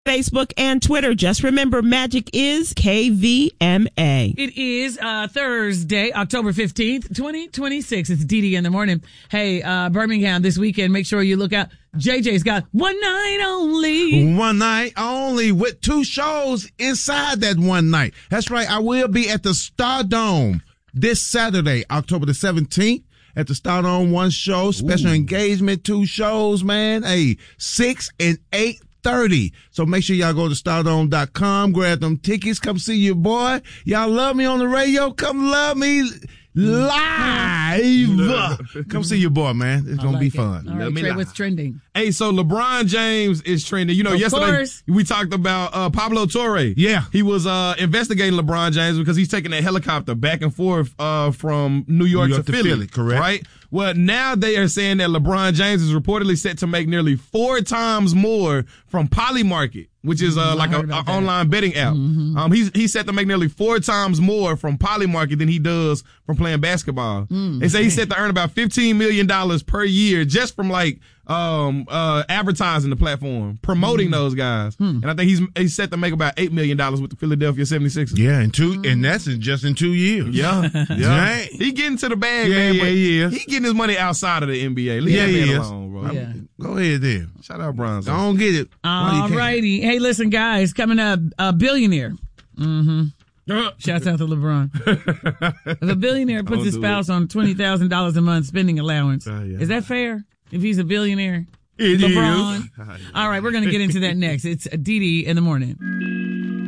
Facebook, and Twitter. Just remember, magic is KVMA. It is Thursday, October 15th, 2026. It's DD in the morning. Hey, Birmingham this weekend, make sure you look out. JJ's got one night only. One night only with 2 shows inside that one night. That's right. I will be at the Stardome this Saturday, October the 17th. At the Stardome, 1 show, special engagement, 2 shows, man. 6 and 8:30. So make sure y'all go to stardome.com, grab them tickets, come see your boy. Y'all love me on the radio, come love me live. Come see your boy, man. It's going to be fun. All right, Trey, what's trending? Hey, so LeBron James is trending. You know, yesterday we talked about Pablo Torre. Yeah. He was investigating LeBron James because he's taking a helicopter back and forth from New York to Philly. Correct. Right? Well, now they are saying that LeBron James is reportedly set to make nearly 4 times more from Polymarket, which is like an online betting app. Mm-hmm. He's set to make nearly 4 times more from Polymarket than he does from playing basketball. They say he's set to earn about $15 million per year just from like advertising the platform, promoting those guys. And I think he's set to make about $8 million with the Philadelphia 76ers. Yeah, and that's just in 2 years. Yeah. Right. He getting to the bag, man. He getting his money outside of the NBA. Leave that man alone, bro. Yeah. Go ahead there. Shout out Bronze. Don't get it. All righty. Hey, listen, guys, coming up, a billionaire. Shouts out to LeBron. If a billionaire puts his spouse on $20,000 a month spending allowance, is that fair? If he's a billionaire? It LeBron. Is. All right, we're going to get into that next. It's DD in the morning.